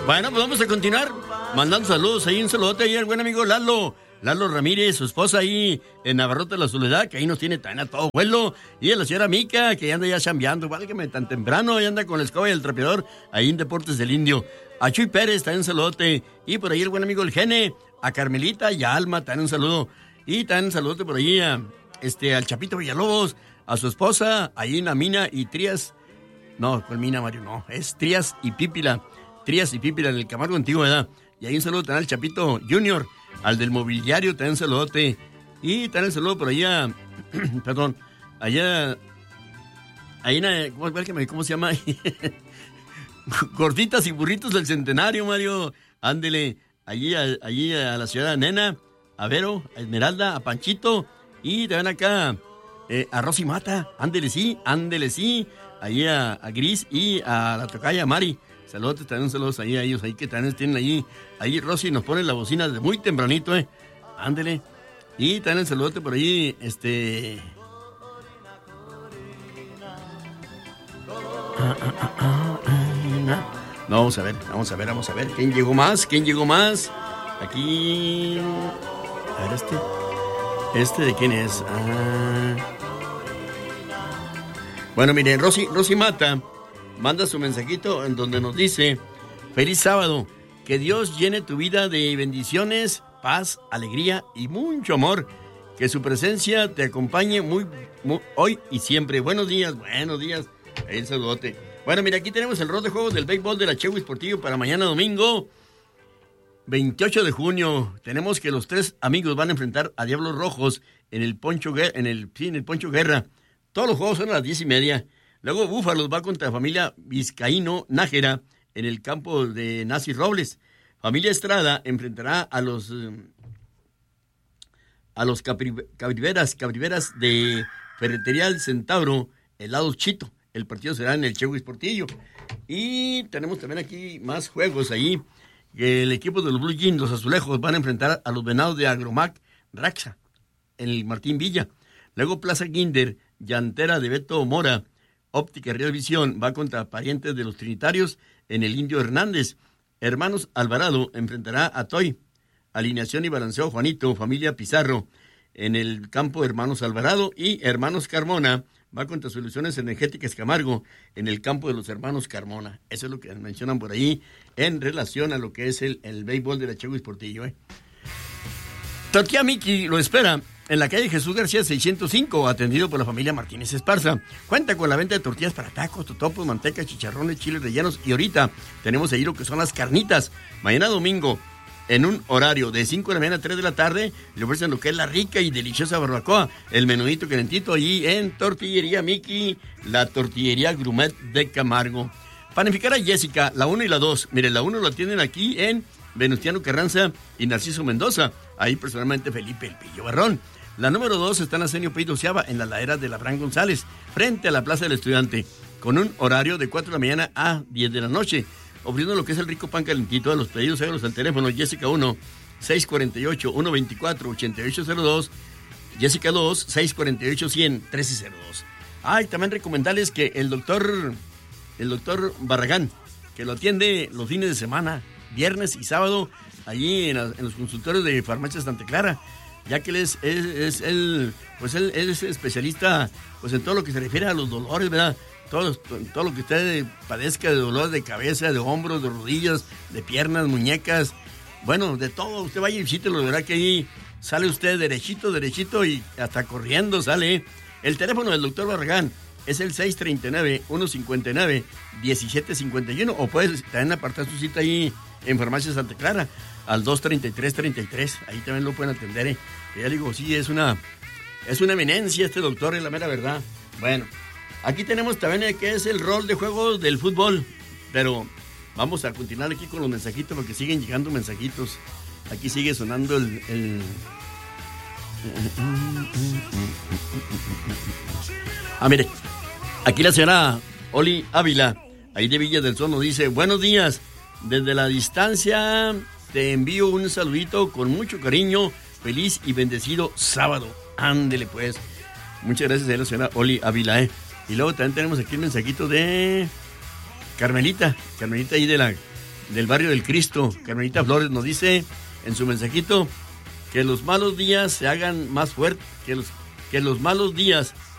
Bueno, pues vamos a continuar mandando saludos ahí, un saludote ahí al buen amigo Lalo Ramírez, su esposa ahí en Navarrete de la Soledad, que ahí nos tiene tan a todo vuelo, y a la señora Mica, que anda ya chambeando, válgame, tan temprano, y anda con la escoba y el trapeador, ahí en Deportes del Indio. A Chuy Pérez, también un saludote, y por ahí el buen amigo El Gene, a Carmelita y a Alma, también un saludo, y también un saludote por ahí al Chapito Villalobos, a su esposa, ahí en la Mina y Trías, no, ¿cuál Mina, Mario? No, es Trías y Pípila en el Camargo Antiguo, ¿verdad? Y ahí un saludo también al Chapito Junior, al del mobiliario, también un saludote. Y también un saludo por allá, perdón, allá, ahí ¿cómo se llama? Gorditas y burritos del Centenario, Mario. Ándele, allí a la señora Nena, a Vero, a Esmeralda, a Panchito, y también acá a Rosy Mata, ándele sí, ahí a Gris y a la tocaya Mari. Saludos, también saludos ahí a ellos, ahí que también tienen ahí Rosy nos pone la bocina desde muy tempranito, ándele. Y también el saludote por ahí, No, vamos a ver, ¿quién llegó más? Aquí, a ver ¿este de quién es? Bueno, miren, Rosy Mata manda su mensajito en donde nos dice: feliz sábado, que Dios llene tu vida de bendiciones, paz, alegría y mucho amor, que su presencia te acompañe muy hoy y siempre. Buenos días, el saludote. Bueno, mira, aquí tenemos el rol de juegos del béisbol de la Chewis Sportivo para mañana domingo 28 de junio. Tenemos que los 3 amigos van a enfrentar a Diablos Rojos en el Poncho Guerra. Todos los juegos son a las 10:30. Luego Búfalos va contra familia Vizcaíno Nájera en el campo de Nazi Robles. Familia Estrada enfrentará a los Cabriveras de Ferretería del Centauro, helado Chito. El partido será en el Chewis Portillo. Y tenemos también aquí más juegos ahí. El equipo de los Blue Jeans, los Azulejos, van a enfrentar a los Venados de Agromac Raxa en el Martín Villa. Luego Plaza Guinder, Llantera de Beto Mora, Óptica Real Visión, va contra Parientes de los Trinitarios en el Indio Hernández. Hermanos Alvarado enfrentará a Toy. Alineación y balanceo Juanito, familia Pizarro, en el campo Hermanos Alvarado. Y Hermanos Carmona va contra Soluciones Energéticas Camargo en el campo de los Hermanos Carmona. Eso es lo que mencionan por ahí en relación a lo que es el béisbol de la Chewis Portillo. Tortilla Miki lo espera en la calle Jesús García 605, atendido por la familia Martínez Esparza. Cuenta con la venta de tortillas para tacos, totopos, manteca, chicharrones, chiles rellenos, y ahorita tenemos ahí lo que son las carnitas. Mañana domingo, en un horario de 5 de la mañana a 3 de la tarde, le ofrecen lo que es la rica y deliciosa barbacoa, el menudito calentito allí en Tortillería Miki, la tortillería gourmet de Camargo. Panificar a Jessica, la 1 y la 2. Mire, la 1 la tienen aquí en Venustiano Carranza y Narciso Mendoza. Ahí personalmente Felipe El Pillo Barrón. La número 2 está en Arsenio Pito Seaba, en la ladera de Labrán González, frente a la Plaza del Estudiante, con un horario de 4 de la mañana a 10 de la noche, ofreciendo lo que es el rico pan calentito. A los pedidos, hágalos al teléfono Jessica 1, 648-124-8802, Jessica 2, 648-100, 1302. Y también recomendarles que el doctor Barragán, que lo atiende los fines de semana, viernes y sábado, allí en los consultorios de Farmacia Santa Clara, ya que él es especialista pues en todo lo que se refiere a los dolores, ¿verdad? Todo lo que usted padezca de dolor de cabeza, de hombros, de rodillas, de piernas, muñecas, bueno, de todo. Usted vaya y visítelo, de verdad que ahí sale usted derechito y hasta corriendo sale. El teléfono del doctor Barragán es el 639-159-1751, o puedes también apartar su cita ahí en Farmacia Santa Clara al 233-33, ahí también lo pueden atender. Ya le digo, sí, es una eminencia este doctor, es la mera verdad. Bueno, aquí tenemos también que es el rol de juego del fútbol, pero vamos a continuar aquí con los mensajitos porque siguen llegando mensajitos. Aquí sigue sonando el... mire, aquí la señora Oli Ávila, ahí de Villa del Sol, nos dice: buenos días, desde la distancia te envío un saludito con mucho cariño, feliz y bendecido sábado. Ándele pues. Muchas gracias a la señora Oli Ávila, Y luego también tenemos aquí el mensajito de Carmelita ahí de del barrio del Cristo, Carmelita Flores, nos dice en su mensajito que los malos días se hagan más fuertes, que los malos días